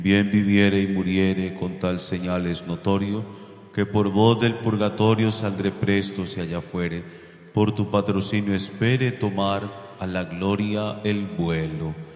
Bien viviere y muriere con tal señal es notorio, que por voz del purgatorio saldré presto si allá fuere. Por tu patrocinio espere tomar a la gloria el vuelo.